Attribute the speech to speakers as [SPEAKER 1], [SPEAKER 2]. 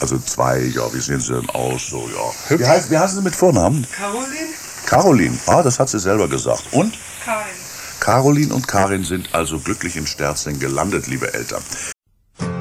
[SPEAKER 1] Also 2, ja, wie sehen sie denn aus? So, ja. Wie heißen Sie mit Vornamen?
[SPEAKER 2] Caroline?
[SPEAKER 1] Caroline, das hat sie selber gesagt. Und?
[SPEAKER 2] Karin.
[SPEAKER 1] Caroline und Karin sind also glücklich in Sterzing gelandet, liebe Eltern.